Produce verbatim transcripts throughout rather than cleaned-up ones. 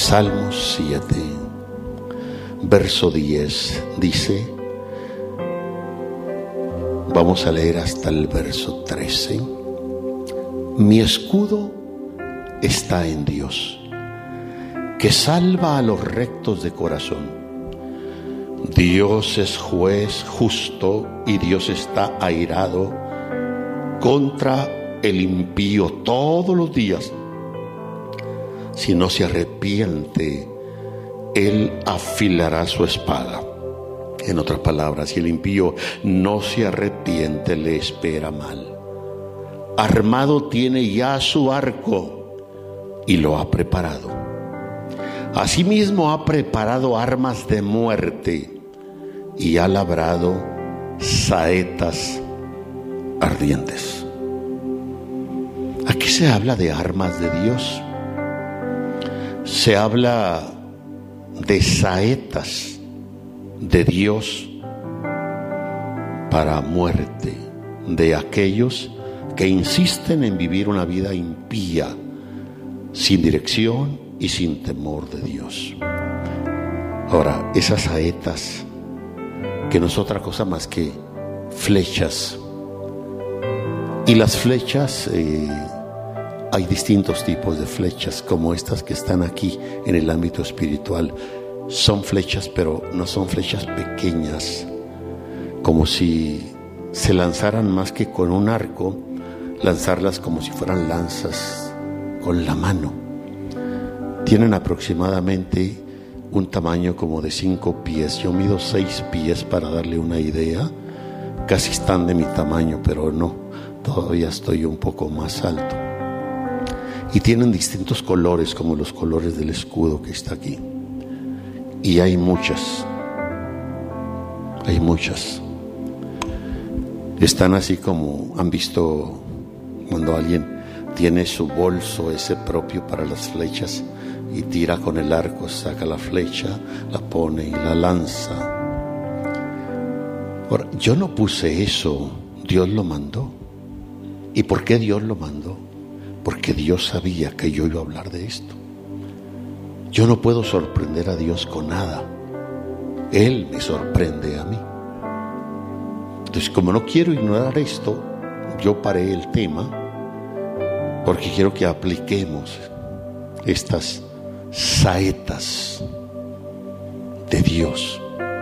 Salmos siete, verso diez, dice, vamos a leer hasta el verso trece. Mi escudo está en Dios, que salva a los rectos de corazón. Dios es juez justo y Dios está airado contra el impío todos los días. Si no se arrepiente, Él afilará su espada. En otras palabras, si el impío no se arrepiente, le espera mal. Armado tiene ya su arco y lo ha preparado. Asimismo ha preparado armas de muerte y ha labrado saetas ardientes. Aquí se habla de armas de Dios. Se habla de saetas de Dios para muerte de aquellos que insisten en vivir una vida impía, sin dirección y sin temor de Dios. Ahora, esas saetas, que no es otra cosa más que flechas, y las flechas, eh, hay distintos tipos de flechas, como estas que están aquí en el ámbito espiritual. Son flechas, pero no son flechas pequeñas, como si se lanzaran más que con un arco, lanzarlas como si fueran lanzas con la mano. Tienen aproximadamente un tamaño como de cinco pies. Yo mido seis pies para darle una idea. Casi están de mi tamaño, pero no, todavía estoy un poco más alto. Y tienen distintos colores, como los colores del escudo que está aquí. Y hay muchas, hay muchas. Están así como, han visto cuando alguien tiene su bolso ese propio para las flechas y tira con el arco, saca la flecha, la pone y la lanza. Ahora, yo no puse eso, Dios lo mandó. ¿Y por qué Dios lo mandó? Porque Dios sabía que yo iba a hablar de esto. Yo no puedo sorprender a Dios con nada. Él me sorprende a mí. Entonces, como no quiero ignorar esto, yo paré el tema porque quiero que apliquemos estas saetas de Dios.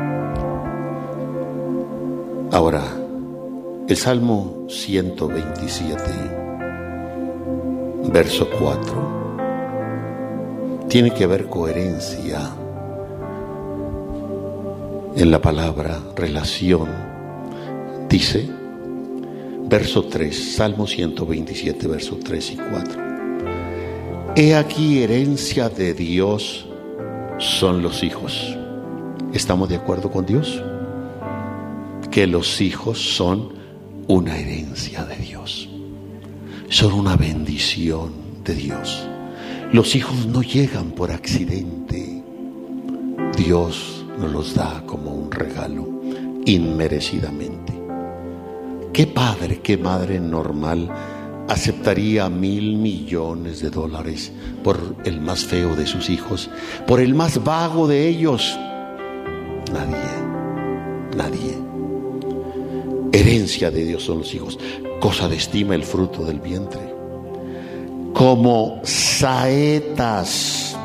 Ahora, el Salmo ciento veintisiete, verso cuatro, tiene que haber coherencia en la palabra relación. Dice, verso tres, Salmo ciento veintisiete, verso tres y cuatro. He aquí, herencia de Dios son los hijos. ¿Estamos de acuerdo con Dios? Que los hijos son una herencia de Dios. Son una bendición de Dios. Los hijos no llegan por accidente. Dios nos los da como un regalo, inmerecidamente. ¿Qué padre, qué madre normal aceptaría mil millones de dólares por el más feo de sus hijos, por el más vago de ellos? Nadie, nadie. Herencia de Dios son los hijos, cosa de estima el fruto del vientre. Como saetas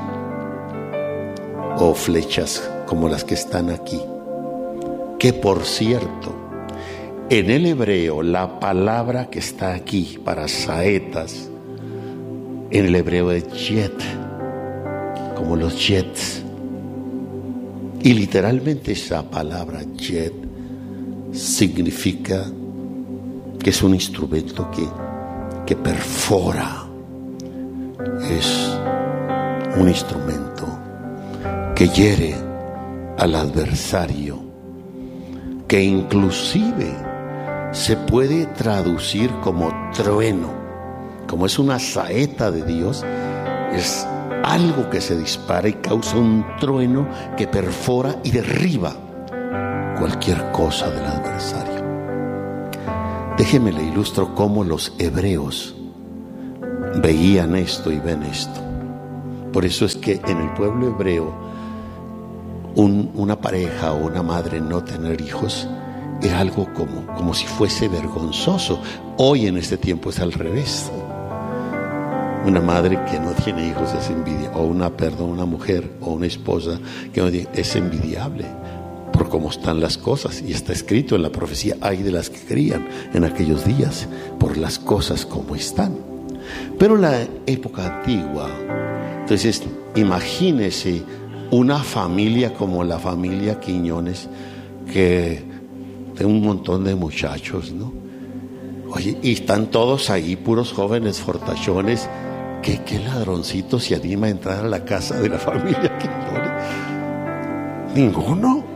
o flechas como las que están aquí, que por cierto, en el hebreo la palabra que está aquí para saetas, en el hebreo es jet, como los jets, y literalmente esa palabra jet significa que es un instrumento que, que perfora. Es un instrumento que hiere al adversario, que inclusive se puede traducir como trueno. Como es una saeta de Dios, es algo que se dispara y causa un trueno que perfora y derriba cualquier cosa del adversario. Déjeme le ilustro cómo los hebreos veían esto y ven esto. Por eso es que en el pueblo hebreo, un, una pareja o una madre no tener hijos era algo como, como si fuese vergonzoso. Hoy en este tiempo es al revés. Una madre que no tiene hijos es envidia, o una, perdón, una mujer o una esposa que no tiene, es envidiable por cómo están las cosas. Y está escrito en la profecía, ay de las que crían en aquellos días por las cosas como están. Pero en la época antigua, entonces imagínese una familia como la familia Quiñones, que de un montón de muchachos, ¿no? Oye, y están todos ahí, puros jóvenes fortachones. ¿Qué, qué ladroncito se anima a entrar a la casa de la familia Quiñones? Ninguno.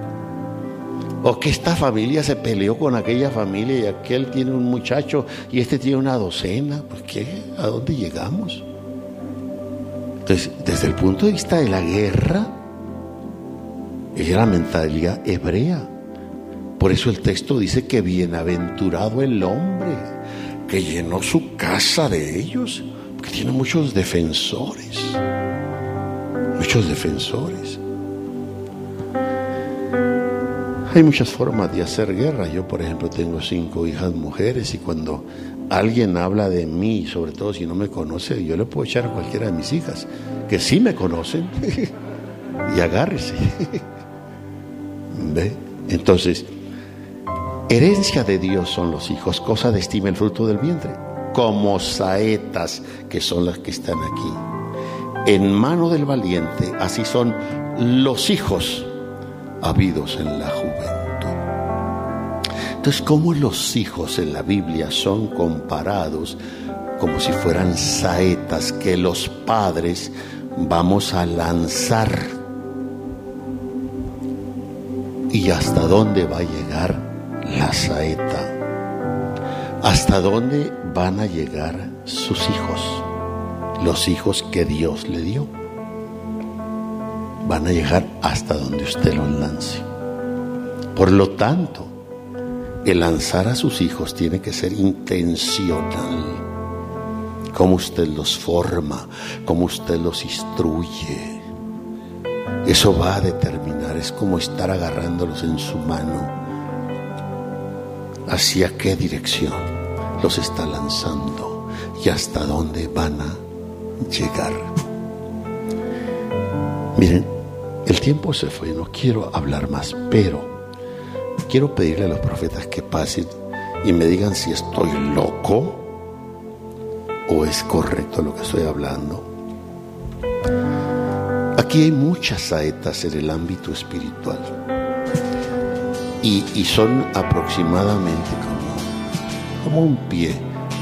O que esta familia se peleó con aquella familia y aquel tiene un muchacho y este tiene una docena. Pues ¿qué? ¿A dónde llegamos? Entonces, desde el punto de vista de la guerra, era la mentalidad hebrea. Por eso el texto dice que bienaventurado el hombre que llenó su casa de ellos, porque tiene muchos defensores, muchos defensores. Hay muchas formas de hacer guerra. Yo, por ejemplo, tengo cinco hijas mujeres, y cuando alguien habla de mí, sobre todo si no me conoce, yo le puedo echar a cualquiera de mis hijas que sí me conocen y agárrese. ¿Ve? Entonces, herencia de Dios son los hijos, cosa de estima el fruto del vientre, como saetas que son las que están aquí. En mano del valiente, así son los hijos habidos en la juventud. Entonces, ¿cómo los hijos en la Biblia son comparados como si fueran saetas que los padres vamos a lanzar? ¿Y hasta dónde va a llegar la saeta? ¿Hasta dónde van a llegar sus hijos? Los hijos que Dios le dio van a llegar hasta donde usted los lance. Por lo tanto, el lanzar a sus hijos tiene que ser intencional. Cómo usted los forma, cómo usted los instruye, eso va a determinar. Es como estar agarrándolos en su mano. ¿Hacia qué dirección los está lanzando y hasta dónde van a llegar? Miren, el tiempo se fue, no quiero hablar más, pero quiero pedirle a los profetas que pasen y me digan si estoy loco o es correcto lo que estoy hablando. Aquí hay muchas saetas en el ámbito espiritual y, y son aproximadamente como, como un pie.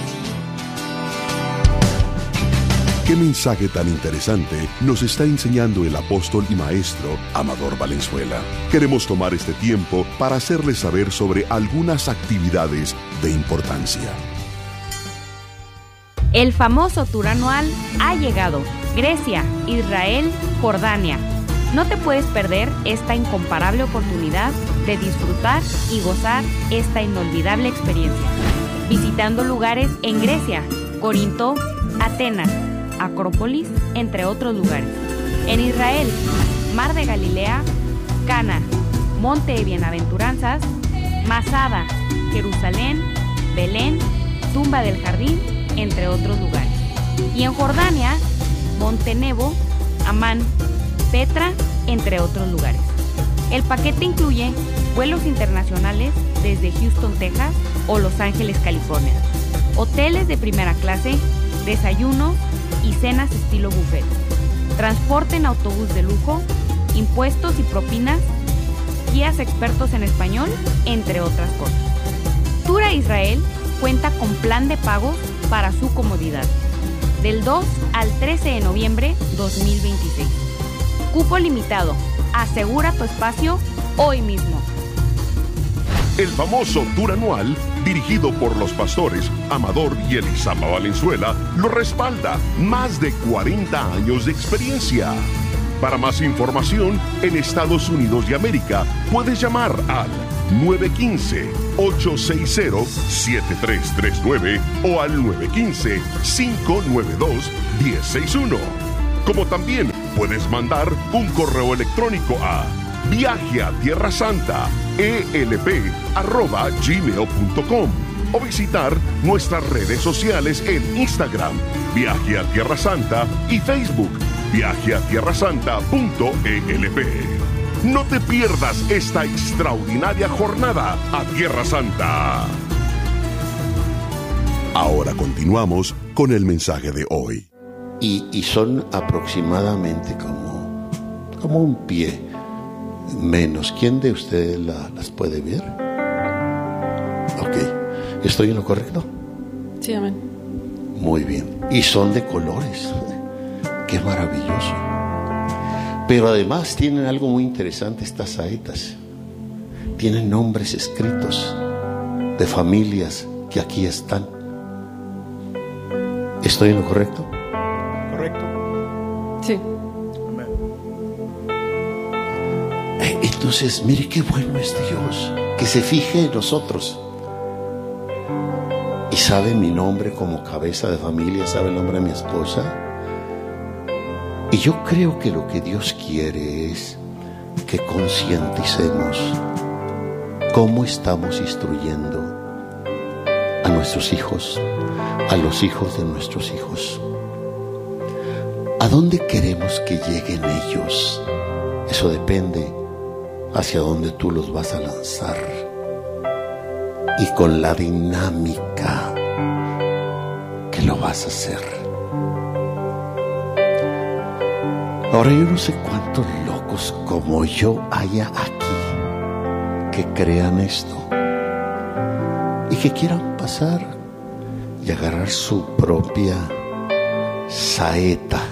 ¿Qué mensaje tan interesante nos está enseñando el apóstol y maestro Amador Valenzuela? Queremos tomar este tiempo para hacerles saber sobre algunas actividades de importancia. El famoso tour anual ha llegado. Grecia, Israel, Jordania. No te puedes perder esta incomparable oportunidad de disfrutar y gozar esta inolvidable experiencia. Visitando lugares en Grecia, Corinto, Atenas, Acrópolis, entre otros lugares. En Israel, Mar de Galilea, Cana, Monte de Bienaventuranzas, Masada, Jerusalén, Belén, Tumba del Jardín, entre otros lugares. Y en Jordania, Monte Nebo, Amán, Petra, entre otros lugares. El paquete incluye vuelos internacionales desde Houston, Texas o Los Ángeles, California, hoteles de primera clase, desayunos y cenas estilo buffet, transporte en autobús de lujo, impuestos y propinas, guías expertos en español, entre otras cosas. Tour a Israel cuenta con plan de pagos para su comodidad, del dos al trece de noviembre dos mil veintiséis. Cupo limitado. Asegura tu espacio hoy mismo. El famoso tour anual, dirigido por los pastores Amador y Elisama Valenzuela, lo respalda. Más de cuarenta años de experiencia. Para más información, en Estados Unidos de América, puedes llamar al nueve uno cinco, ocho seis cero, siete tres tres nueve o al nueve uno cinco, cinco nueve dos, uno cero seis uno. Como también puedes mandar un correo electrónico a viaje a tierra santa e l p arroba gmail punto com o visitar nuestras redes sociales en Instagram, Viaje a Tierra Santa, y Facebook, viaje a tierra santa punto e l p. No te pierdas esta extraordinaria jornada a Tierra Santa. Ahora continuamos con el mensaje de hoy. Y, y son aproximadamente como, como un pie menos. ¿Quién de ustedes la, las puede ver? Ok, ¿estoy en lo correcto? Sí, amén. Muy bien. Y son de colores. Qué maravilloso. Pero además tienen algo muy interesante estas saetas. Tienen nombres escritos de familias que aquí están. ¿Estoy en lo correcto? Correcto. Sí. Entonces, mire qué bueno es Dios, que se fije en nosotros. Y sabe mi nombre como cabeza de familia, sabe el nombre de mi esposa. Y yo creo que lo que Dios quiere es que concienticemos cómo estamos instruyendo a nuestros hijos, a los hijos de nuestros hijos. ¿A dónde queremos que lleguen ellos? Eso depende hacia dónde tú los vas a lanzar y con la dinámica que lo vas a hacer. Ahora yo no sé cuántos locos como yo haya aquí que crean esto y que quieran pasar y agarrar su propia saeta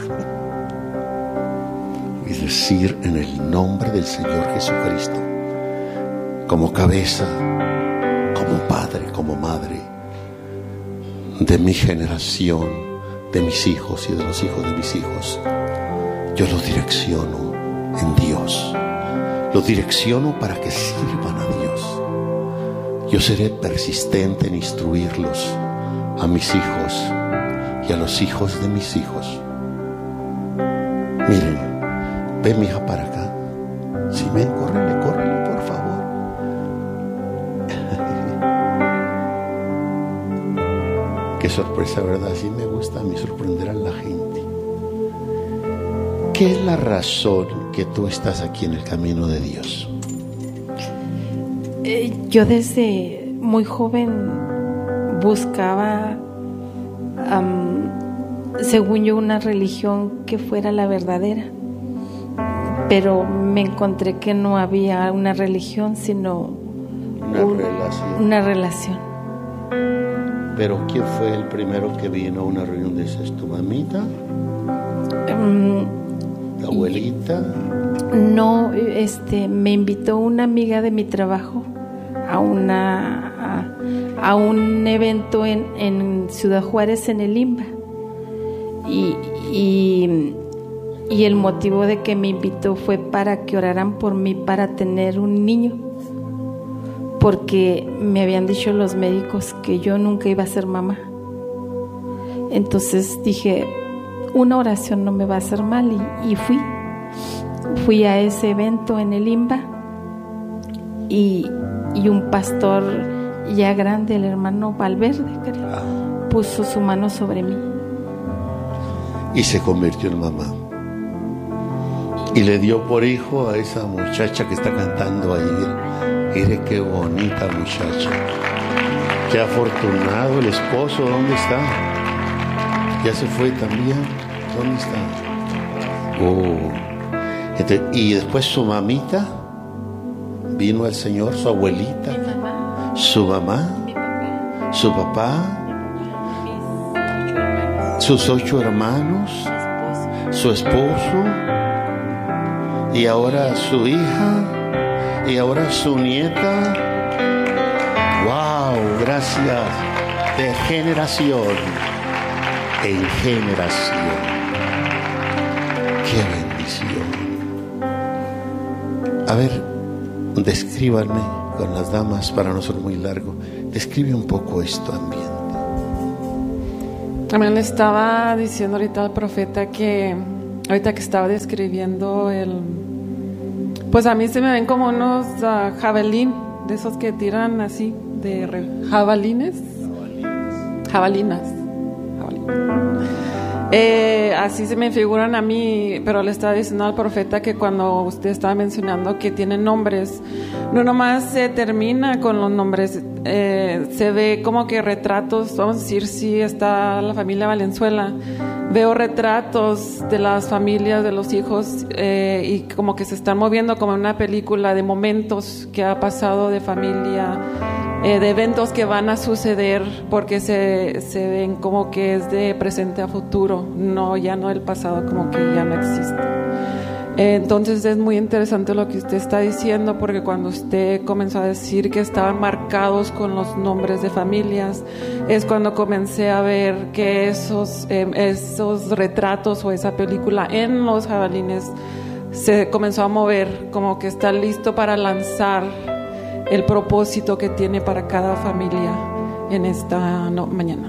y decir en el nombre del Señor Jesucristo, como cabeza, como padre, como madre de mi generación, de mis hijos y de los hijos de mis hijos, yo los direcciono en Dios, los direcciono para que sirvan a Dios. Yo seré persistente en instruirlos a mis hijos y a los hijos de mis hijos. Miren, ven mi hija para acá. Si ven, córrele, córrele, por favor. Qué sorpresa, ¿verdad? Así me gusta a mí sorprender a la gente. ¿Qué es la razón que tú estás aquí en el camino de Dios? Eh, yo desde muy joven buscaba, um, según yo, una religión que fuera la verdadera. Pero me encontré que no había una religión, sino una un, relación. Una relación. Pero ¿quién fue el primero que vino a una reunión de esas? ¿Tu mamita? Um, ¿La abuelita? No, este, me invitó una amiga de mi trabajo a una a, a un evento en, en Ciudad Juárez, en el IMBA. Y, y Y el motivo de que me invitó fue para que oraran por mí para tener un niño, porque me habían dicho los médicos que yo nunca iba a ser mamá. Entonces dije, una oración no me va a hacer mal, y, y fui fui a ese evento en el IMBA, y, y un pastor ya grande, el hermano Valverde, creo, ah. puso su mano sobre mí y se convirtió en mamá. Y le dio por hijo a esa muchacha que está cantando ahí. Mire qué bonita muchacha. Qué afortunado el esposo. ¿Dónde está? Ya se fue también. ¿Dónde está? Oh. Entonces, y después su mamita vino al Señor, su abuelita, mamá, su mamá, papá, su papá, sus ocho hermanos, su esposo. Y ahora su hija, y ahora su nieta. ¡Wow! Gracias. De generación en generación. ¡Qué bendición! A ver, descríbanme con las damas, para no ser muy largo. Describe un poco esto ambiente. También le estaba diciendo ahorita al profeta que ahorita que estaba describiendo el... Pues a mí se me ven como unos uh, jabalín, de esos que tiran así, de re, jabalines. Jabalinas. Jabalinas. Eh, así se me figuran a mí, pero le estaba diciendo al profeta que cuando usted estaba mencionando que tienen nombres, no nomás se termina con los nombres, eh, se ve como que retratos, vamos a decir, si está la familia Valenzuela, veo retratos de las familias, de los hijos, eh, y como que se están moviendo como en una película de momentos que ha pasado de familia, eh, de eventos que van a suceder, porque se, se ven como que es de presente a futuro, no, ya no el pasado, como que ya no existe. Eh, entonces es muy interesante lo que usted está diciendo, porque cuando usted comenzó a decir que estaban marcados con los nombres de familias, es cuando comencé a ver que esos, eh, esos retratos o esa película en los jabalines se comenzó a mover, como que está listo para lanzar el propósito que tiene para cada familia en esta no, mañana.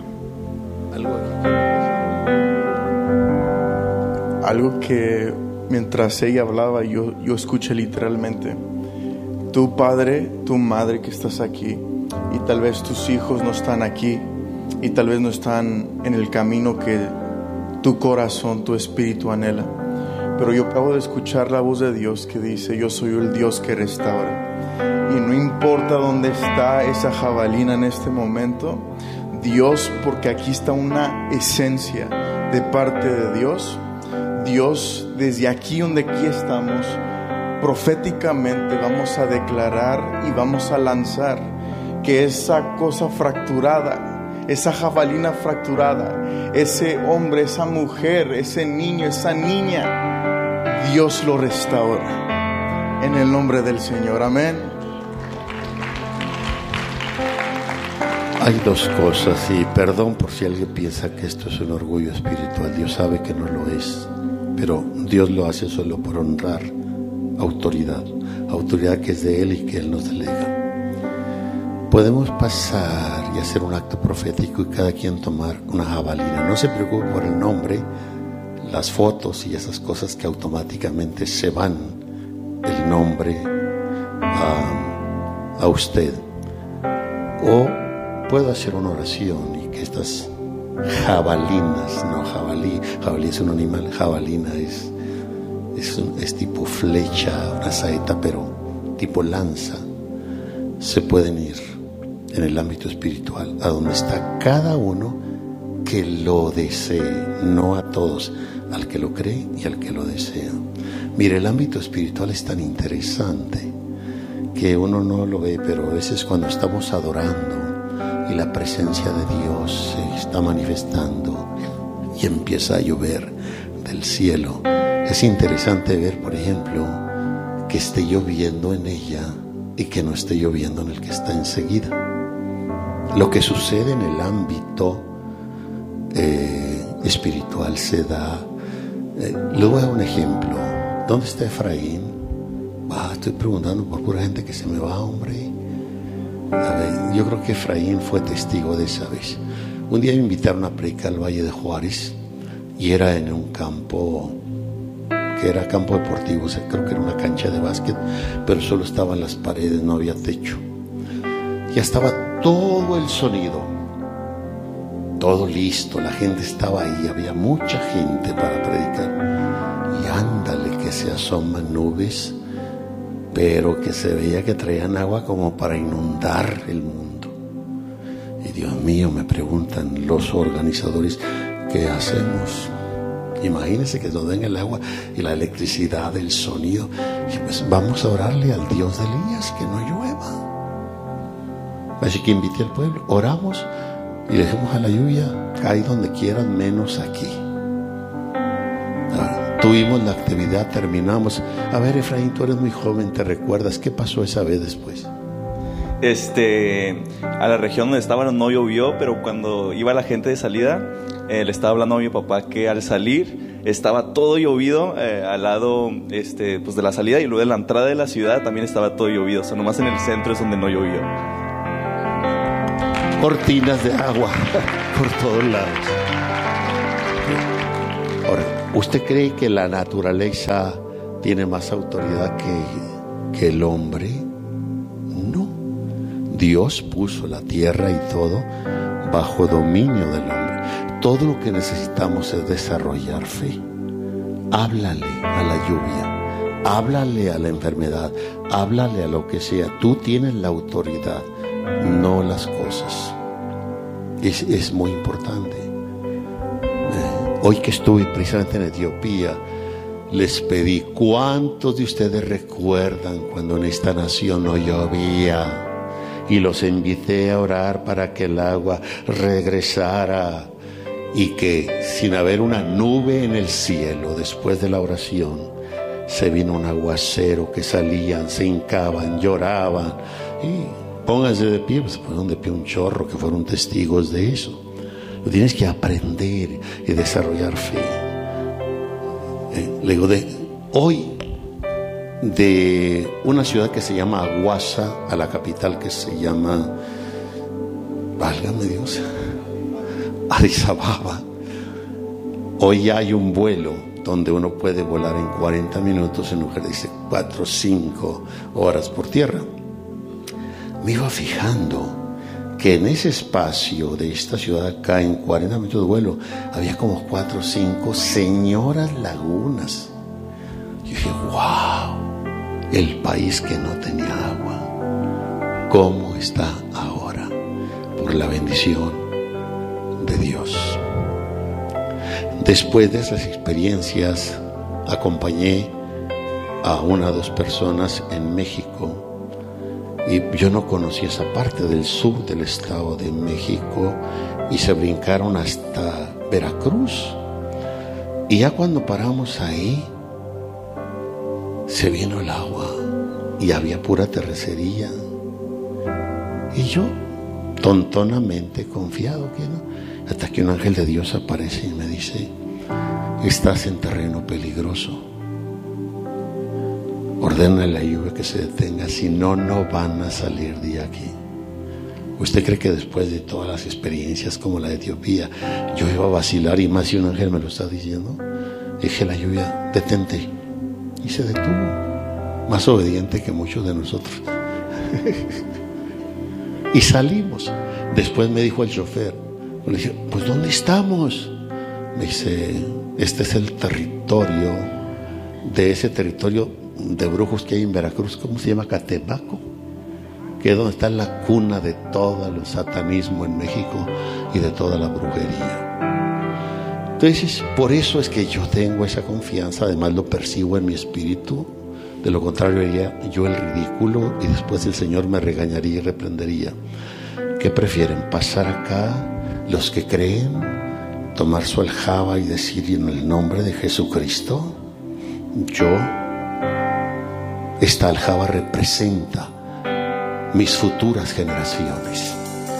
Algo que mientras ella hablaba yo, yo escuché literalmente: tu padre, tu madre que estás aquí, y tal vez tus hijos no están aquí, y tal vez no están en el camino que tu corazón, tu espíritu anhela, pero yo acabo de escuchar la voz de Dios que dice: yo soy el Dios que restaura. Y no importa dónde está esa jabalina en este momento, Dios, porque aquí está una esencia de parte de Dios, Dios, desde aquí donde aquí estamos, proféticamente vamos a declarar y vamos a lanzar que esa cosa fracturada, esa jabalina fracturada, ese hombre, esa mujer, ese niño, esa niña, Dios lo restaura en el nombre del Señor. Amén. Hay dos cosas, y perdón por si alguien piensa que esto es un orgullo espiritual. Dios sabe que no lo es, pero Dios lo hace solo por honrar autoridad, autoridad que es de Él y que Él nos delega. Podemos pasar y hacer un acto profético y cada quien tomar una jabalina. No se preocupe por el nombre, las fotos y esas cosas que automáticamente se van el nombre a, a usted. O puedo hacer una oración y que estas jabalinas, no jabalí, jabalí es un animal, jabalina es, es, un, es tipo flecha, una saeta, pero tipo lanza, se pueden ir en el ámbito espiritual a donde está cada uno que lo desee, no a todos, al que lo cree y al que lo desea. Mire, el ámbito espiritual es tan interesante que uno no lo ve, pero a veces cuando estamos adorando y la presencia de Dios se está manifestando y empieza a llover del cielo, es interesante ver, por ejemplo, que esté lloviendo en ella y que no esté lloviendo en el que está enseguida. Lo que sucede en el ámbito eh, espiritual se da. Eh, le voy a dar un ejemplo. ¿Dónde está Efraín? Ah, estoy preguntando por pura gente que se me va, hombre. A ver, yo creo que Efraín fue testigo de esa vez. Un día me invitaron a predicar al Valle de Juárez y era en un campo que era campo deportivo, o sea, creo que era una cancha de básquet, pero solo estaban las paredes, no había techo. Ya estaba todo el sonido, todo listo, la gente estaba ahí, había mucha gente para predicar. Y ándale que se asoman nubes, pero que se veía que traían agua como para inundar el mundo. Y Dios mío, me preguntan los organizadores, ¿qué hacemos? Imagínense que nos den el agua y la electricidad, el sonido. Y pues vamos a orarle al Dios de Elías que no llueva. Así que invité al pueblo, oramos y dejemos a la lluvia caer donde quieran, menos aquí. Ahora, tuvimos la actividad, terminamos. A ver, Efraín, tú eres muy joven, ¿te recuerdas qué pasó esa vez después? Este, a la región donde estaban no llovió, pero cuando iba la gente de salida, eh, le estaba hablando a mi papá que al salir estaba todo llovido, eh, al lado este, pues de la salida, y luego de la entrada de la ciudad también estaba todo llovido. O sea, nomás en el centro es donde no llovió. Cortinas de agua por todos lados. Ahora, ¿Usted cree que la naturaleza tiene más autoridad que, que el hombre? No. Dios puso la tierra y todo bajo dominio del hombre. Todo lo que necesitamos es desarrollar fe. Háblale a la lluvia, háblale a la enfermedad, háblale a lo que sea. Tú tienes la autoridad, no las cosas. Es, es muy importante. Eh, hoy que estuve precisamente en Etiopía, les pedí, ¿cuántos de ustedes recuerdan cuando en esta nación no llovía? Y los invité a orar para que el agua regresara y que sin haber una nube en el cielo, después de la oración, se vino un aguacero, que salían, se hincaban, lloraban y pónganse de pie, pues se pusieron de pie un chorro, que fueron testigos de eso. Lo tienes que aprender y desarrollar fe. Eh, le digo, de hoy, de una ciudad que se llama Aguasa a la capital que se llama, válgame Dios, Addis Ababa, hoy hay un vuelo donde uno puede volar en cuarenta minutos en lugar de dice cuatro o cinco horas por tierra. Me iba fijando que en ese espacio de esta ciudad acá, en cuarenta minutos de vuelo, había como cuatro o cinco señoras lagunas. Yo dije, wow, el país que no tenía agua, ¿cómo está ahora? Por la bendición de Dios. Después de esas experiencias, acompañé a una o dos personas en México. Y yo no conocía esa parte del sur del estado de México y se brincaron hasta Veracruz. Y ya cuando paramos ahí, se vino el agua y había pura terracería. Y yo, tontonamente confiado, que no, hasta que un ángel de Dios aparece y me dice, estás en terreno peligroso. Ordena a la lluvia que se detenga, si no, no van a salir de aquí. ¿Usted cree que después de todas las experiencias como la de Etiopía, yo iba a vacilar? Y más si un ángel me lo está diciendo. Dije, la lluvia, detente. Y se detuvo, más obediente que muchos de nosotros. Y salimos. Después me dijo el chofer, le dije, pues ¿dónde estamos? Me dice, este es el territorio de ese territorio de brujos que hay en Veracruz, ¿cómo se llama? Catemaco, que es donde está la cuna de todo el satanismo en México y de toda la brujería. Entonces, por eso es que yo tengo esa confianza, además lo percibo en mi espíritu. De lo contrario haría yo el ridículo y después el Señor me regañaría y reprendería. ¿Qué prefieren? ¿Pasar acá los que creen, tomar su aljaba y decir en el nombre de Jesucristo? Yo, esta aljaba representa mis futuras generaciones.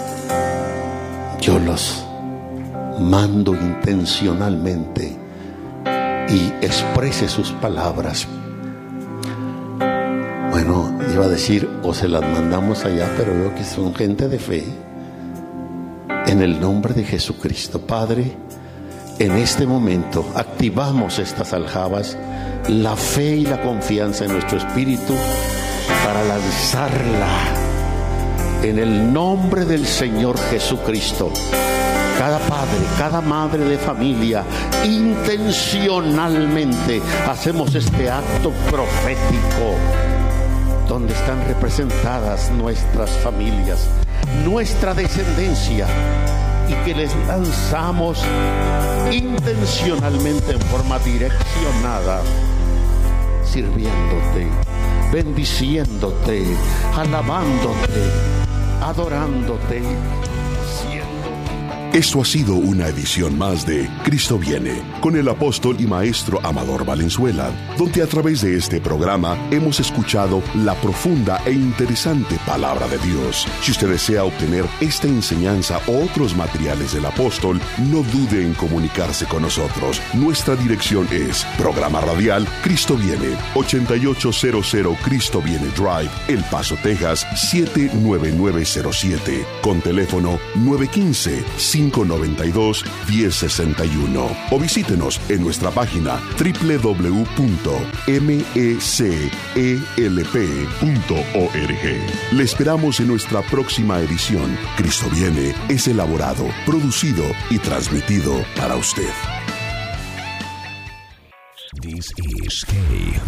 Yo los mando intencionalmente y exprese sus palabras. Bueno, iba a decir, o se las mandamos allá, pero veo que son gente de fe. En el nombre de Jesucristo, Padre, en este momento activamos estas aljabas, la fe y la confianza en nuestro espíritu para lanzarla en el nombre del Señor Jesucristo. Cada padre, cada madre de familia, intencionalmente hacemos este acto profético donde están representadas nuestras familias, nuestra descendencia, y que les lanzamos intencionalmente en forma direccionada, sirviéndote, bendiciéndote, alabándote, adorándote. Esto ha sido una edición más de Cristo Viene, con el apóstol y maestro Amador Valenzuela, donde a través de este programa hemos escuchado la profunda e interesante palabra de Dios. Si usted desea obtener esta enseñanza o otros materiales del apóstol, no dude en comunicarse con nosotros. Nuestra dirección es Programa Radial Cristo Viene, ochenta y ocho cero cero Cristo Viene Drive, El Paso, Texas, siete nueve nueve cero siete, con teléfono nueve uno cinco, cinco cinco nueve dos, uno cero seis uno o visítenos en nuestra página doble u doble u doble u punto mecelp punto org. Le esperamos en nuestra próxima edición. Cristo viene es elaborado, producido y transmitido para usted. This is K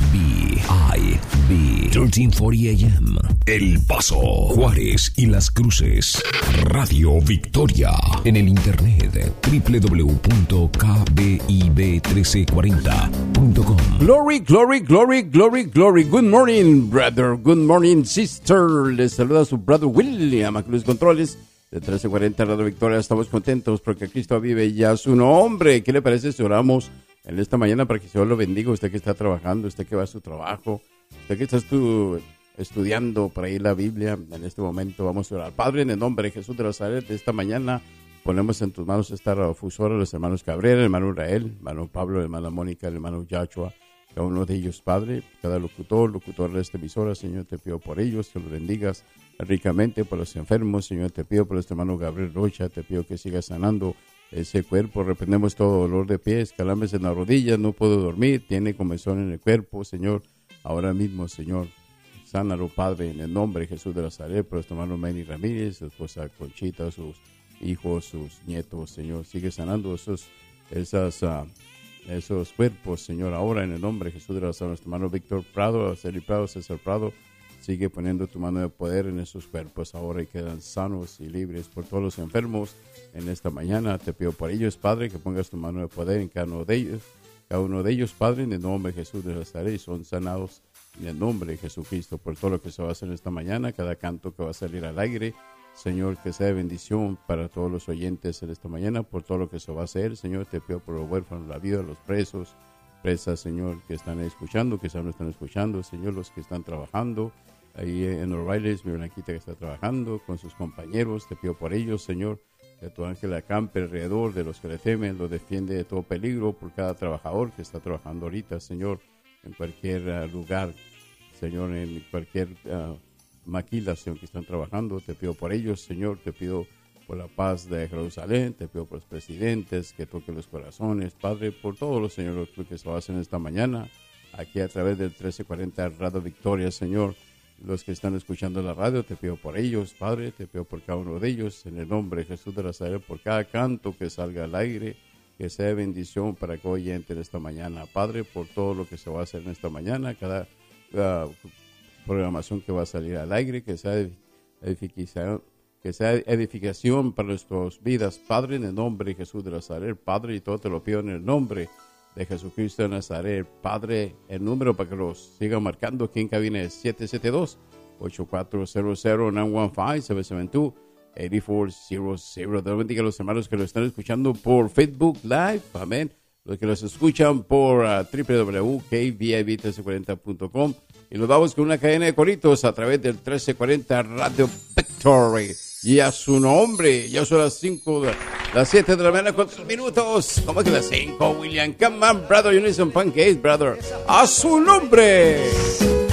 B I B trece cuarenta A M. El Paso, Juárez y Las Cruces. Radio Victoria. En el internet doble u doble u doble u punto k b i b trece cuarenta punto com. Glory, glory, glory, glory, glory. Good morning, brother. Good morning, sister. Les saluda su brother William a los controles de trece cuarenta Radio Victoria. Estamos contentos porque Cristo vive y a su nombre. ¿Qué le parece si oramos en esta mañana para que Dios lo bendiga? Usted que está trabajando, usted que va a su trabajo, usted que está estu- estudiando por ahí la Biblia, en este momento vamos a orar. Padre, en el nombre de Jesús de Nazaret, de esta mañana ponemos en tus manos esta radiofusora, los hermanos Cabrera, el hermano Rael, el hermano Pablo, la hermana Mónica, el hermano Yachua, cada uno de ellos, Padre, cada locutor, locutor de esta emisora, Señor, te pido por ellos, que los bendigas ricamente, por los enfermos, Señor, te pido por este hermano Gabriel Rocha, te pido que sigas sanando ese cuerpo, reprendemos todo dolor de pies, calambres en las rodillas, no puedo dormir, tiene comezón en el cuerpo, Señor, ahora mismo, Señor, sánalo, Padre, en el nombre de Jesús de Nazaret, por este hermano Manny Ramírez, su esposa Conchita, sus hijos, sus nietos, Señor, sigue sanando esos, esas, uh, esos cuerpos, Señor, ahora en el nombre de Jesús de Nazaret, nuestro hermano Víctor Prado, Celi Prado, César Prado, sigue poniendo tu mano de poder en esos cuerpos ahora y quedan sanos y libres. Por todos los enfermos en esta mañana, te pido por ellos, Padre, que pongas tu mano de poder en cada uno de ellos, cada uno de ellos, Padre, en el nombre de Jesús de Nazaret, y son sanados en el nombre de Jesucristo. Por todo lo que se va a hacer esta mañana, cada canto que va a salir al aire, Señor, que sea de bendición para todos los oyentes en esta mañana. Por todo lo que se va a hacer, Señor, te pido por los huérfanos, la vida, los presos, presas, Señor, que están escuchando, que quizás no están escuchando, Señor, los que están trabajando ahí en O'Reilly's, mi Blanquita que está trabajando con sus compañeros, te pido por ellos, Señor, que tu ángel acampe alrededor de los que le temen, los defiende de todo peligro por cada trabajador que está trabajando ahorita, Señor, en cualquier uh, lugar, Señor, en cualquier uh, maquilación que están trabajando, te pido por ellos, Señor, te pido por la paz de Jerusalén, te pido por los presidentes, que toquen los corazones, Padre, por todos los señores que se va a hacer esta mañana, aquí a través del trece cuarenta Radio Victoria, Señor, los que están escuchando la radio, te pido por ellos, Padre, te pido por cada uno de ellos, en el nombre de Jesús de Nazaret, por cada canto que salga al aire, que sea bendición para que oyente en esta mañana, Padre, por todo lo que se va a hacer en esta mañana, cada uh, programación que va a salir al aire, que sea edificación, que sea edificación para nuestras vidas, Padre, en el nombre de Jesús de Nazaret, Padre, y todo te lo pido en el nombre de Jesucristo de Nazaret, Padre, el número para que los sigan marcando aquí en cabina es siete siete dos, ocho cuatro cero cero, nueve uno cinco, siete siete dos, ocho cuatro cero cero. Dios bendiga a los hermanos que lo están escuchando por Facebook Live, amén. Los que los escuchan por uh, doble u doble u doble u punto k b i b trece cuarenta punto com y nos vamos con una cadena de coritos a través del trece cuarenta Radio Victory. Y a su nombre, ya son las cinco, las siete de la mañana con tres minutos. ¿Cómo que las cinco, William? Come on, brother, you need some pancakes, brother. A su nombre.